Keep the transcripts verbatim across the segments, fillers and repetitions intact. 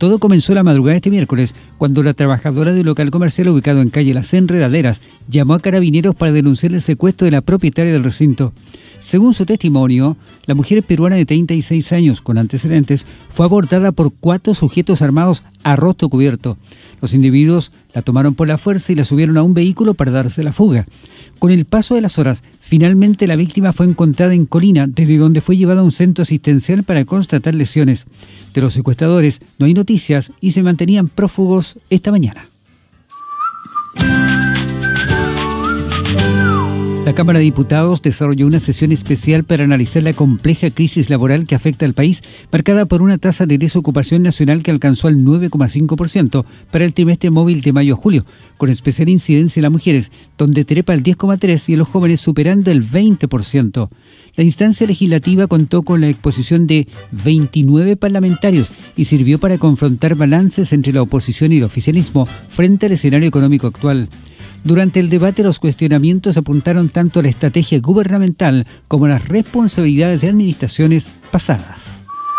Todo comenzó la madrugada de este miércoles, cuando la trabajadora del local comercial ubicado en calle Las Enredaderas llamó a Carabineros para denunciar el secuestro de la propietaria del recinto. Según su testimonio, la mujer peruana de treinta y seis años con antecedentes fue abordada por cuatro sujetos armados a rostro cubierto. Los individuos la tomaron por la fuerza y la subieron a un vehículo para darse la fuga. Con el paso de las horas, finalmente la víctima fue encontrada en Colina, desde donde fue llevada a un centro asistencial para constatar lesiones. De los secuestradores no hay noticias y se mantenían prófugos esta mañana. La Cámara de Diputados desarrolló una sesión especial para analizar la compleja crisis laboral que afecta al país, marcada por una tasa de desocupación nacional que alcanzó el nueve coma cinco por ciento para el trimestre móvil de mayo a julio, con especial incidencia en las mujeres, donde trepa el diez coma tres por ciento y en los jóvenes superando el veinte por ciento. La instancia legislativa contó con la exposición de veintinueve parlamentarios y sirvió para confrontar balances entre la oposición y el oficialismo frente al escenario económico actual. Durante el debate, los cuestionamientos apuntaron tanto a la estrategia gubernamental como a las responsabilidades de administraciones pasadas.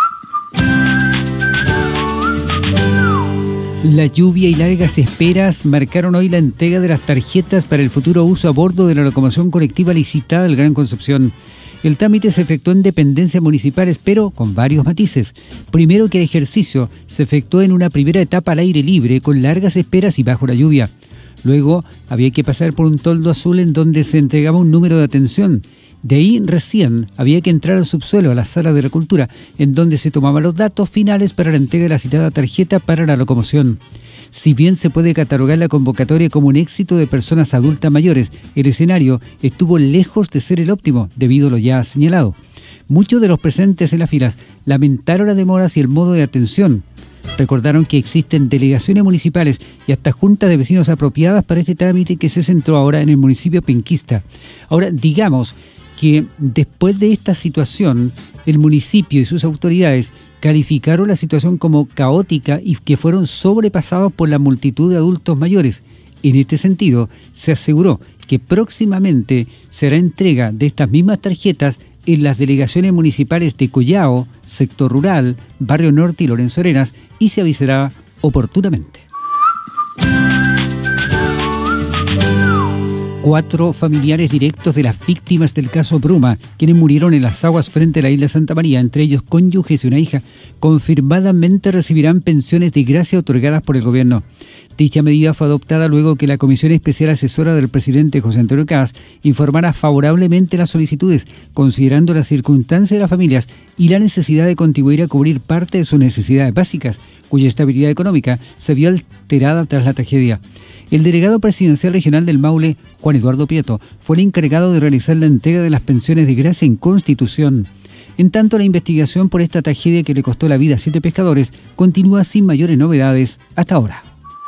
La lluvia y largas esperas marcaron hoy la entrega de las tarjetas para el futuro uso a bordo de la locomoción colectiva licitada del Gran Concepción. El trámite se efectuó en dependencias municipales, pero con varios matices. Primero, que el ejercicio se efectuó en una primera etapa al aire libre, con largas esperas y bajo la lluvia. Luego había que pasar por un toldo azul en donde se entregaba un número de atención. De ahí recién había que entrar al subsuelo, a la sala de la cultura, en donde se tomaban los datos finales para la entrega de la citada tarjeta para la locomoción. Si bien se puede catalogar la convocatoria como un éxito de personas adultas mayores, el escenario estuvo lejos de ser el óptimo, debido a lo ya señalado. Muchos de los presentes en las filas lamentaron las demoras y el modo de atención. Recordaron que existen delegaciones municipales y hasta juntas de vecinos apropiadas para este trámite que se centró ahora en el municipio penquista. Ahora, digamos que después de esta situación, el municipio y sus autoridades calificaron la situación como caótica y que fueron sobrepasados por la multitud de adultos mayores. En este sentido, se aseguró que próximamente será entrega de estas mismas tarjetas en las delegaciones municipales de Collao, Sector Rural, Barrio Norte y Lorenzo Arenas, y se avisará oportunamente. Cuatro familiares directos de las víctimas del caso Bruma, quienes murieron en las aguas frente a la isla Santa María, entre ellos cónyuges y una hija, confirmadamente recibirán pensiones de gracia otorgadas por el gobierno. Dicha medida fue adoptada luego que la Comisión Especial Asesora del presidente José Antonio Caz informara favorablemente las solicitudes, considerando las circunstancias de las familias y la necesidad de contribuir a cubrir parte de sus necesidades básicas, cuya estabilidad económica se vio alterada tras la tragedia. El delegado presidencial regional del Maule, Juan Eduardo Prieto, fue el encargado de realizar la entrega de las pensiones de gracia en Constitución. En tanto, la investigación por esta tragedia que le costó la vida a siete pescadores continúa sin mayores novedades hasta ahora.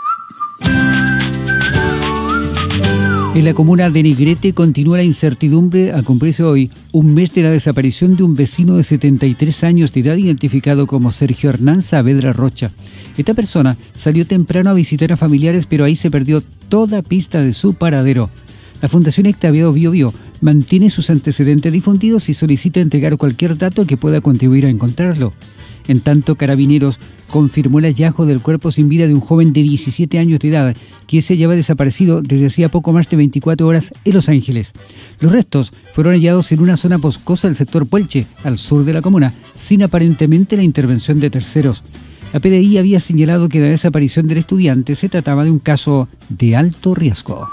En la comuna de Negrete continúa la incertidumbre al cumplirse hoy un mes de la desaparición de un vecino de setenta y tres años de edad identificado como Sergio Hernán Saavedra Rocha. Esta persona salió temprano a visitar a familiares, pero ahí se perdió toda pista de su paradero. La Fundación Octaviano Bio Bio mantiene sus antecedentes difundidos y solicita entregar cualquier dato que pueda contribuir a encontrarlo. En tanto, Carabineros confirmó el hallazgo del cuerpo sin vida de un joven de diecisiete años de edad que se hallaba desaparecido desde hacía poco más de veinticuatro horas en Los Ángeles. Los restos fueron hallados en una zona boscosa del sector Puelche, al sur de la comuna, sin aparentemente la intervención de terceros. La P D I había señalado que la desaparición del estudiante se trataba de un caso de alto riesgo.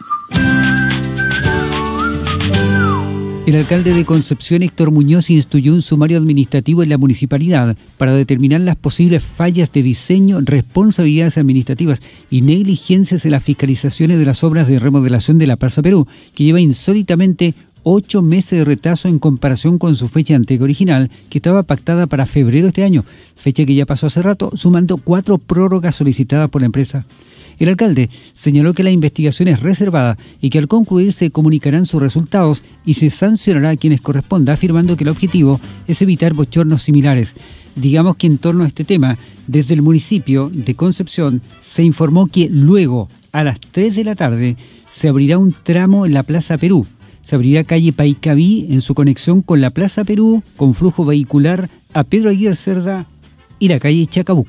El alcalde de Concepción, Héctor Muñoz, instruyó un sumario administrativo en la municipalidad para determinar las posibles fallas de diseño, responsabilidades administrativas y negligencias en las fiscalizaciones de las obras de remodelación de la Plaza Perú, que lleva insólitamente ocho meses de retraso en comparación con su fecha anterior original, que estaba pactada para febrero de este año, fecha que ya pasó hace rato, sumando cuatro prórrogas solicitadas por la empresa. El alcalde señaló que la investigación es reservada y que al concluir se comunicarán sus resultados y se sancionará a quienes corresponda, afirmando que el objetivo es evitar bochornos similares. Digamos que en torno a este tema, desde el municipio de Concepción se informó que luego, a las tres de la tarde, se abrirá un tramo en la Plaza Perú. Se abrirá calle Paicaví en su conexión con la Plaza Perú, con flujo vehicular a Pedro Aguirre Cerda y la calle Chacabuco.